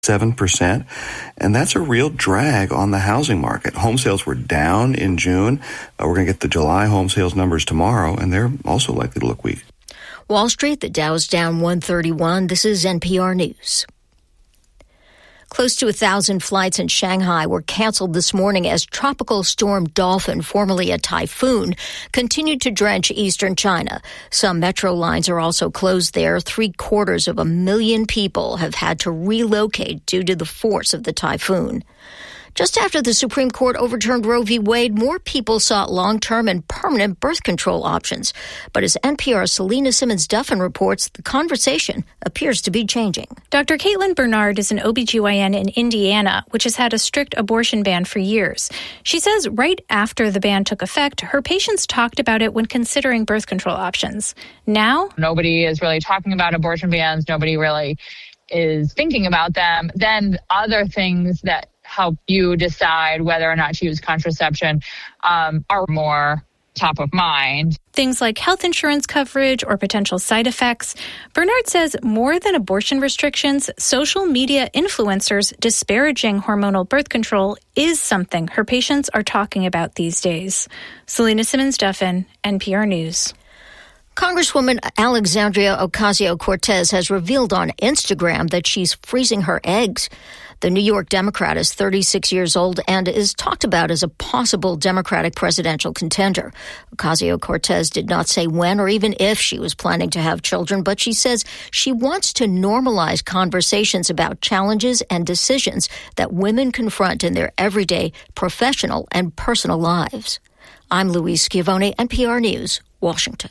7%, and that's a real drag on the housing market. Home sales were down in June. We're going to get the July home sales numbers tomorrow, and they're also likely to look weak. Wall Street, the Dow's down 131. This is NPR News. Close to 1,000 flights in Shanghai were canceled this morning as Tropical Storm Dolphin, formerly a typhoon, continued to drench eastern China. Some metro lines are also closed there. 750,000 people have had to relocate due to the force of the typhoon. Just after the Supreme Court overturned Roe v. Wade, more people sought long-term and permanent birth control options. But as NPR's Selena Simmons-Duffin reports, the conversation appears to be changing. Dr. Caitlin Bernard is an OBGYN in Indiana, which has had a strict abortion ban for years. She says right after the ban took effect, her patients talked about it when considering birth control options. Now, nobody is really talking about abortion bans. Nobody really is thinking about them. Then other things that help you decide whether or not to use contraception are more top of mind. Things like health insurance coverage or potential side effects. Bernard says more than abortion restrictions, social media influencers disparaging hormonal birth control is something her patients are talking about these days. Selena Simmons-Duffin, NPR News. Congresswoman Alexandria Ocasio-Cortez has revealed on Instagram that she's freezing her eggs. The New York Democrat is 36 years old and is talked about as a possible Democratic presidential contender. Ocasio-Cortez did not say when or even if she was planning to have children, but she says she wants to normalize conversations about challenges and decisions that women confront in their everyday professional and personal lives. I'm Louise Schiavone, NPR News, Washington.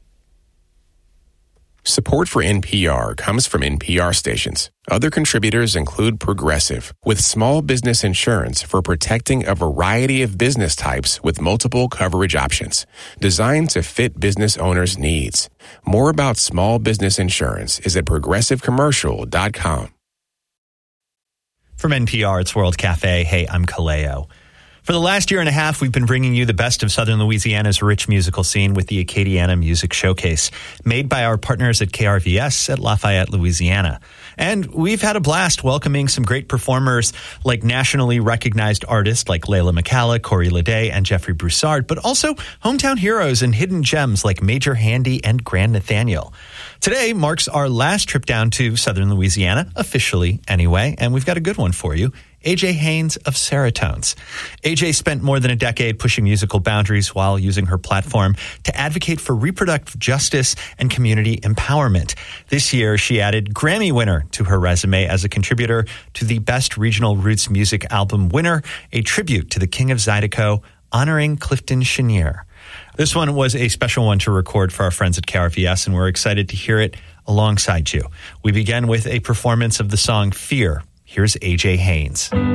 Support for NPR comes from NPR stations. Other contributors include Progressive, with small business insurance for protecting a variety of business types with multiple coverage options, designed to fit business owners' needs. More about small business insurance is at progressivecommercial.com. From NPR, it's World Cafe. Hey, I'm Kaleo. For the last year and a half, we've been bringing you the best of Southern Louisiana's rich musical scene with the Acadiana Music Showcase, made by our partners at KRVS at Lafayette, Louisiana. And we've had a blast welcoming some great performers like nationally recognized artists like Layla McCalla, Corey Leday, and Jeffrey Broussard, but also hometown heroes and hidden gems like Major Handy and Grand Nathaniel. Today marks our last trip down to Southern Louisiana, officially anyway, and we've got a good one for you. AJ Haynes of Seratones. AJ spent more than a decade pushing musical boundaries while using her platform to advocate for reproductive justice and community empowerment. This year, she added Grammy winner to her resume as a contributor to the Best Regional Roots Music Album winner, a tribute to the King of Zydeco, honoring Clifton Chenier. This one was a special one to record for our friends at KRVS, and we're excited to hear it alongside you. We began with a performance of the song Fear. Here's AJ Haynes.